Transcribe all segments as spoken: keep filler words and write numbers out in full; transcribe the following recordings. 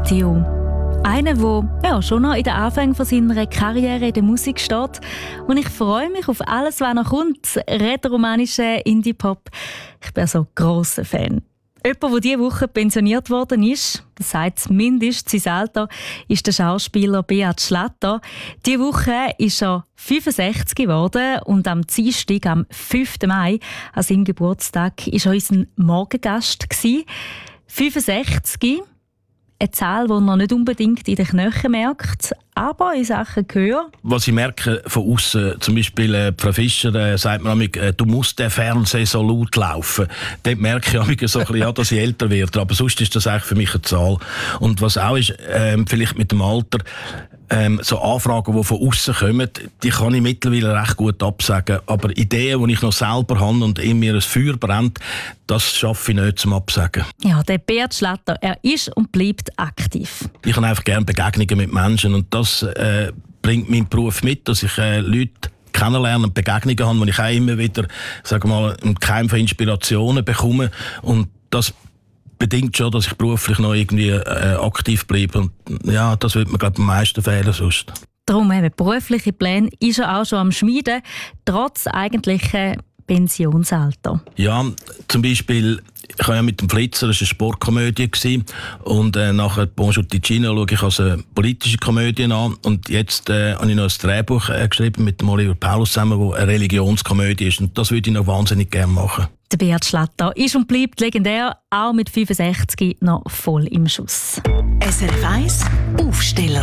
Dio. Einer, der ja, schon noch in den Anfängen von seiner Karriere in der Musik steht. Und ich freue mich auf alles, was noch kommt. Rätoromanische Indie-Pop. Ich bin also grosser Fan. Jemand, der diese Woche pensioniert worden ist, das sagt zumindest sein Alter, ist der Schauspieler Beat Schlatter. Diese Woche ist er fünfundsechzig geworden und am Dienstag, am fünften Mai, an seinem Geburtstag, war er unser Morgengast. fünfundsechzig, eine Zahl, die man nicht unbedingt in den Knochen merkt, aber in Sachen Gehör. Was ich merke von außen, zum Beispiel äh, Frau Fischer äh, sagt mir manchmal, äh, du musst den Fernseher so laut laufen. Dort merke ich manchmal so ein bisschen, ja, dass ich älter werde. Aber sonst ist das eigentlich für mich eine Zahl. Und was auch ist, äh, vielleicht mit dem Alter, ähm, so Anfragen, die von außen kommen, die kann ich mittlerweile recht gut absagen. Aber Ideen, die ich noch selber habe und in mir ein Feuer brennt, das schaffe ich nicht zum Absagen. Ja, der Beat Schlatter, er ist und bleibt aktiv. Ich habe einfach gerne Begegnungen mit Menschen und das äh, bringt mein Beruf mit, dass ich äh, Leute kennenlernen und Begegnungen habe, wo ich auch immer wieder, sage mal, einen Keim von Inspirationen bekomme. Und das bedingt schon, dass ich beruflich noch irgendwie äh, aktiv bleibe. Und ja, das wird mir, glaube ich, am meisten fehlen sonst. Darum eben berufliche Pläne ist er auch schon am Schmieden, trotz eigentlichen Pensionsalter. Ja, zum Beispiel, ich habe ja mit dem Flitzer, das war eine Sportkomödie, und äh, nachher Bonjour Ticino schaue ich als eine politische Komödie an. Und jetzt äh, habe ich noch ein Drehbuch äh, geschrieben mit dem Oliver Paulus zusammen, das eine Religionskomödie ist. Und das würde ich noch wahnsinnig gerne machen. Der Beat Schlatter ist und bleibt legendär, auch mit fünfundsechzig noch voll im Schuss. S R F eins Aufsteller.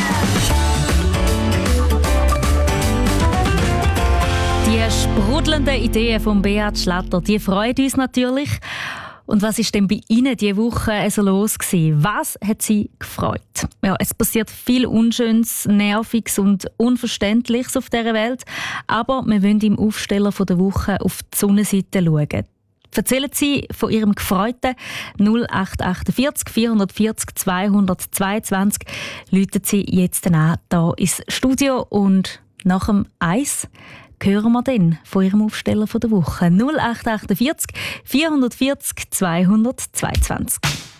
Die sprudelnden Ideen von Beat Schlatter, die freuen uns natürlich. Und was ist denn bei Ihnen diese Woche so los gewesen? Was hat Sie gefreut? Ja, es passiert viel Unschönes, Nerviges und Unverständliches auf dieser Welt. Aber wir wollen im Aufsteller von der Woche auf die Sonnenseite schauen. Erzählen Sie von Ihrem Gefreuten. null acht vier acht vier vier null zwei zwei zwei. Läuten Sie jetzt an hier ins Studio und nach dem Eis hören wir dann von Ihrem Aufsteller von der Woche. null acht vier acht vier vier vier zwei zwei zwei.